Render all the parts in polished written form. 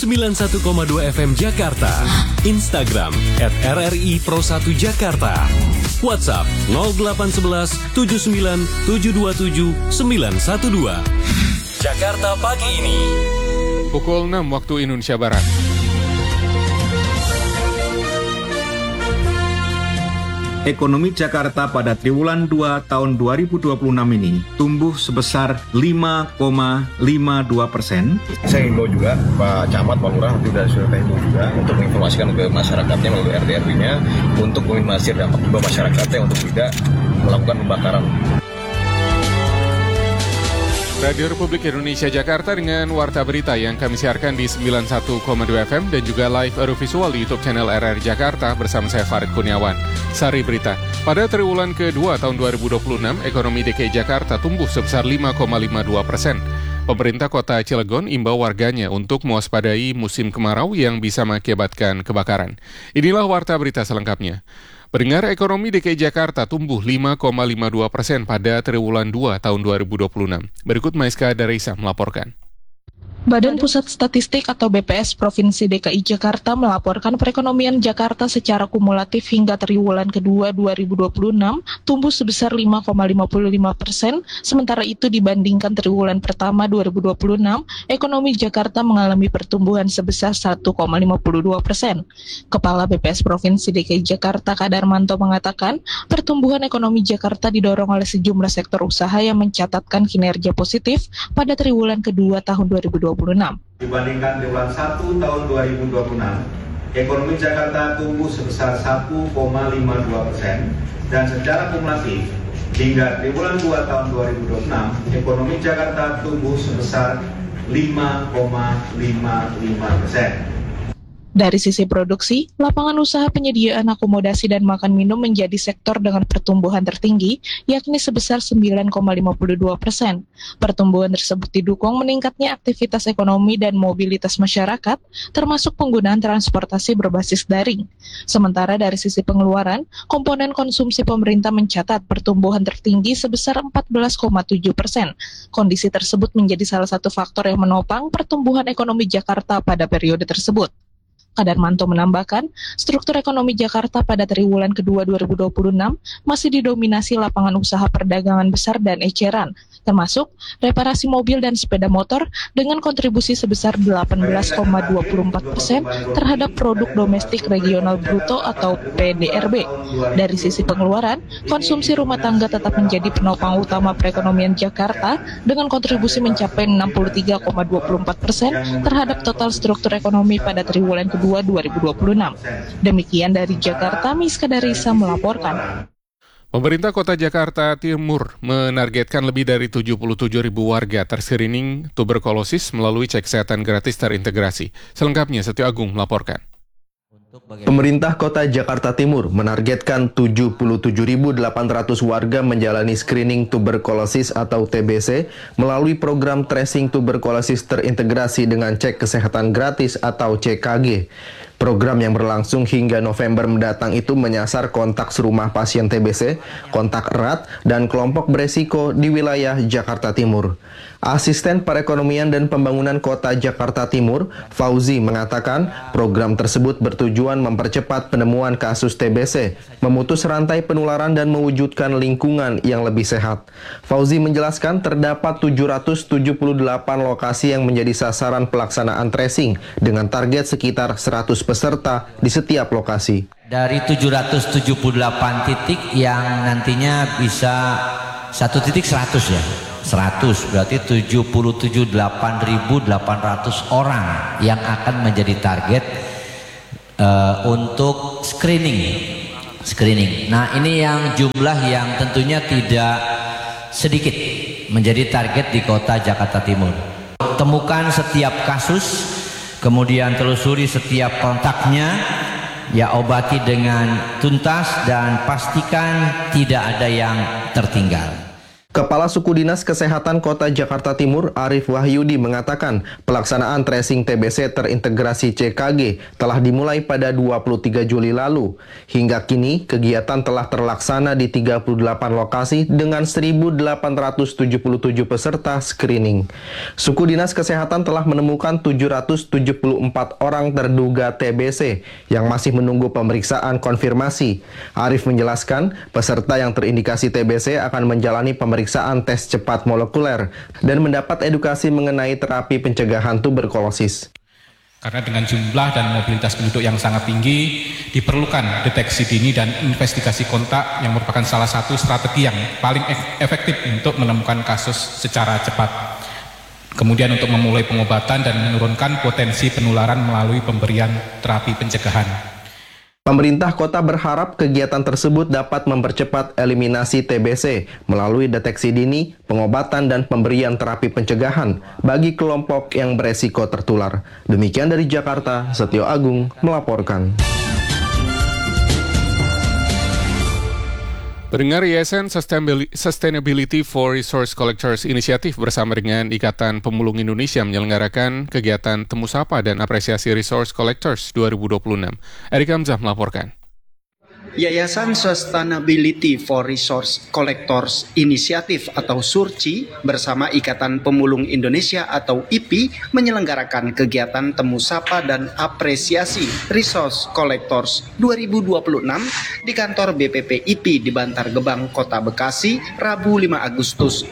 91,2 FM Jakarta. Instagram @RRI Pro 1 Jakarta. WhatsApp 0811 79 727 912. Jakarta pagi ini. Pukul 6 waktu Indonesia Barat. Ekonomi Jakarta pada triwulan 2 tahun 2026 ini tumbuh sebesar 5,52%. Saya himbau juga Pak Camat, Pak Lurah, nanti sudah himbau juga untuk menginformasikan ke masyarakatnya melalui RT-RW-nya untuk meminimalisir dampak juga masyarakatnya untuk tidak melakukan pembakaran. Radio Republik Indonesia Jakarta dengan Warta Berita yang kami siarkan di 91,2 FM dan juga live audiovisual di YouTube channel RRI Jakarta bersama saya Farid Kurniawan. Sari berita, pada triwulan kedua tahun 2026, ekonomi DKI Jakarta tumbuh sebesar 5,52%. Pemerintah Kota Cilegon imbau warganya untuk mewaspadai musim kemarau yang bisa mengakibatkan kebakaran. Inilah Warta Berita selengkapnya. Pendengar, ekonomi DKI Jakarta tumbuh 5,52% pada triwulan 2 tahun 2026. Berikut Maiska Darisa melaporkan. Badan Pusat Statistik atau BPS Provinsi DKI Jakarta melaporkan perekonomian Jakarta secara kumulatif hingga triwulan kedua 2026 tumbuh sebesar 5,55%, sementara itu dibandingkan triwulan pertama 2026, ekonomi Jakarta mengalami pertumbuhan sebesar 1,52%. Kepala BPS Provinsi DKI Jakarta Kadarmanto mengatakan, pertumbuhan ekonomi Jakarta didorong oleh sejumlah sektor usaha yang mencatatkan kinerja positif pada triwulan kedua tahun 2026. Dibandingkan triwulan 1 tahun 2026, ekonomi Jakarta tumbuh sebesar 1,52% dan secara kumulatif hingga triwulan 2 tahun 2026, ekonomi Jakarta tumbuh sebesar 5,55%. Dari sisi produksi, lapangan usaha penyediaan akomodasi dan makan minum menjadi sektor dengan pertumbuhan tertinggi, yakni sebesar 9,52%. Pertumbuhan tersebut didukung meningkatnya aktivitas ekonomi dan mobilitas masyarakat, termasuk penggunaan transportasi berbasis daring. Sementara dari sisi pengeluaran, komponen konsumsi pemerintah mencatat pertumbuhan tertinggi sebesar 14,7%. Kondisi tersebut menjadi salah satu faktor yang menopang pertumbuhan ekonomi Jakarta pada periode tersebut. Kadarmanto menambahkan, struktur ekonomi Jakarta pada triwulan kedua 2026 masih didominasi lapangan usaha perdagangan besar dan eceran, termasuk reparasi mobil dan sepeda motor dengan kontribusi sebesar 18,24% terhadap produk domestik regional bruto atau PDRB. Dari sisi pengeluaran, konsumsi rumah tangga tetap menjadi penopang utama perekonomian Jakarta dengan kontribusi mencapai 63,24% terhadap total struktur ekonomi pada triwulan kedua 2026. Demikian dari Jakarta, Maiska Darisa melaporkan. Pemerintah Kota Jakarta Timur menargetkan lebih dari 77.000 warga terskrining tuberkulosis melalui cek kesehatan gratis terintegrasi. Selengkapnya Setio Agung melaporkan. Pemerintah Kota Jakarta Timur menargetkan 77.800 warga menjalani screening tuberkulosis atau TBC melalui program tracing tuberkulosis terintegrasi dengan cek kesehatan gratis atau CKG. Program yang berlangsung hingga November mendatang itu menyasar kontak serumah pasien TBC, kontak erat, dan kelompok beresiko di wilayah Jakarta Timur. Asisten Perekonomian dan Pembangunan Kota Jakarta Timur, Fauzi, mengatakan program tersebut bertujuan mempercepat penemuan kasus TBC, memutus rantai penularan dan mewujudkan lingkungan yang lebih sehat. Fauzi menjelaskan terdapat 778 lokasi yang menjadi sasaran pelaksanaan tracing dengan target sekitar 100 peserta di setiap lokasi. Dari 778 titik yang nantinya bisa satu titik 100 ya. 100 berarti 77.8.800 orang yang akan menjadi target untuk screening. Nah, ini yang jumlah yang tentunya tidak sedikit menjadi target di Kota Jakarta Timur. Temukan setiap kasus, kemudian telusuri setiap kontaknya, ya obati dengan tuntas dan pastikan tidak ada yang tertinggal. Kepala Suku Dinas Kesehatan Kota Jakarta Timur, Arif Wahyudi, mengatakan pelaksanaan tracing TBC terintegrasi CKG telah dimulai pada 23 Juli lalu. Hingga kini, kegiatan telah terlaksana di 38 lokasi dengan 1.877 peserta screening. Suku Dinas Kesehatan telah menemukan 774 orang terduga TBC yang masih menunggu pemeriksaan konfirmasi. Arif menjelaskan, peserta yang terindikasi TBC akan menjalani pemeriksaan tes cepat molekuler dan mendapat edukasi mengenai terapi pencegahan tuberkulosis. Karena dengan jumlah dan mobilitas penduduk yang sangat tinggi, diperlukan deteksi dini dan investigasi kontak yang merupakan salah satu strategi yang paling efektif untuk menemukan kasus secara cepat. Kemudian untuk memulai pengobatan dan menurunkan potensi penularan melalui pemberian terapi pencegahan. Pemerintah kota berharap kegiatan tersebut dapat mempercepat eliminasi TBC melalui deteksi dini, pengobatan, dan pemberian terapi pencegahan bagi kelompok yang beresiko tertular. Demikian dari Jakarta, Setio Agung melaporkan. Pendengar, Yayasan Sustainability for Resource Collectors Initiative bersama dengan Ikatan Pemulung Indonesia menyelenggarakan kegiatan Temu Sapa dan Apresiasi Resource Collectors 2026. Erik Hamzah melaporkan. Yayasan Sustainability for Resource Collectors Initiative atau SURCI bersama Ikatan Pemulung Indonesia atau IPI menyelenggarakan kegiatan Temu Sapa dan Apresiasi Resource Collectors 2026 di kantor BPP IPI di Bantar Gebang, Kota Bekasi, Rabu 5 Agustus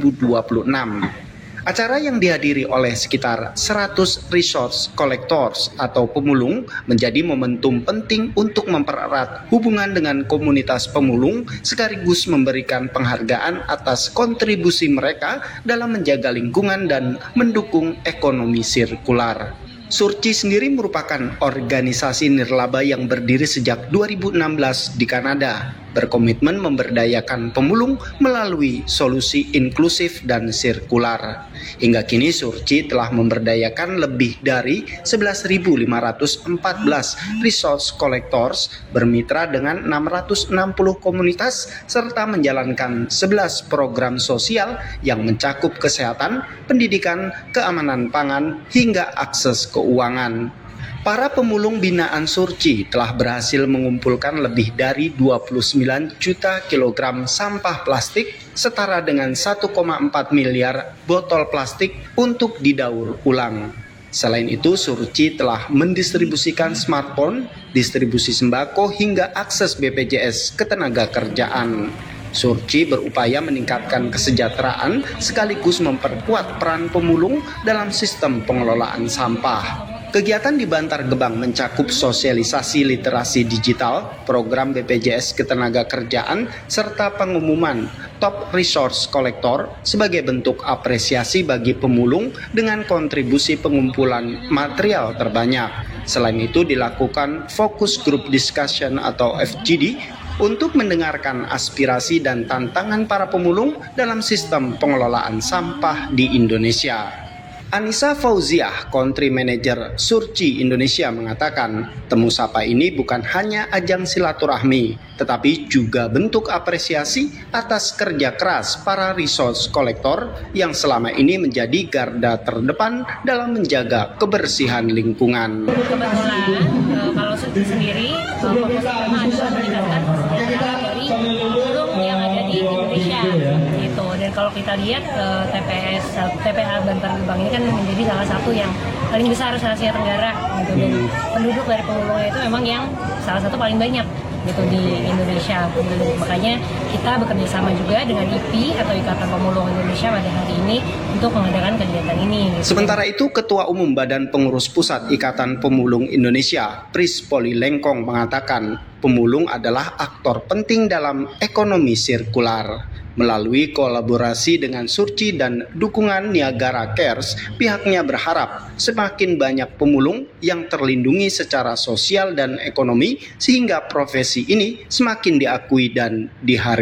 2026. Acara yang dihadiri oleh sekitar 100 resource collectors atau pemulung menjadi momentum penting untuk mempererat hubungan dengan komunitas pemulung sekaligus memberikan penghargaan atas kontribusi mereka dalam menjaga lingkungan dan mendukung ekonomi sirkular. SURCI sendiri merupakan organisasi nirlaba yang berdiri sejak 2016 di Kanada, berkomitmen memberdayakan pemulung melalui solusi inklusif dan sirkular. Hingga kini SURCI telah memberdayakan lebih dari 11.514 resource collectors, bermitra dengan 660 komunitas, serta menjalankan 11 program sosial yang mencakup kesehatan, pendidikan, keamanan pangan, hingga akses keuangan. Para pemulung binaan SURCI telah berhasil mengumpulkan lebih dari 29 juta kilogram sampah plastik setara dengan 1,4 miliar botol plastik untuk didaur ulang. Selain itu, SURCI telah mendistribusikan smartphone, distribusi sembako hingga akses BPJS ketenagakerjaan. SURCI berupaya meningkatkan kesejahteraan sekaligus memperkuat peran pemulung dalam sistem pengelolaan sampah. Kegiatan di Bantar Gebang mencakup sosialisasi literasi digital, program BPJS Ketenagakerjaan, serta pengumuman Top Resource Collector sebagai bentuk apresiasi bagi pemulung dengan kontribusi pengumpulan material terbanyak. Selain itu dilakukan Focus Group Discussion atau FGD untuk mendengarkan aspirasi dan tantangan para pemulung dalam sistem pengelolaan sampah di Indonesia. Anissa Fauziah, Country Manager SURCI Indonesia mengatakan, Temu Sapa ini bukan hanya ajang silaturahmi, tetapi juga bentuk apresiasi atas kerja keras para resource collector yang selama ini menjadi garda terdepan dalam menjaga kebersihan lingkungan. Kebetulan kalau SURCI sendiri fokus utama adalah meningkatkan kesejahteraan dari pemulung yang ada di Indonesia. Gitu. Dan kalau kita lihat TPA Bantar Gebang ini kan menjadi salah satu yang paling besar se-Asia Tenggara gitu, dan penduduk dari pemulungnya itu memang yang salah satu paling banyak gitu di Indonesia. Makanya kita bekerja sama juga dengan IPI atau Ikatan Pemulung Indonesia pada hari ini untuk mengadakan kegiatan ini. Gitu. Sementara itu, Ketua Umum Badan Pengurus Pusat Ikatan Pemulung Indonesia, Pris Poli Lengkong, mengatakan pemulung adalah aktor penting dalam ekonomi sirkular. Melalui kolaborasi dengan SURCI dan dukungan Niagara Cares, pihaknya berharap semakin banyak pemulung yang terlindungi secara sosial dan ekonomi sehingga profesi ini semakin diakui dan dihargai.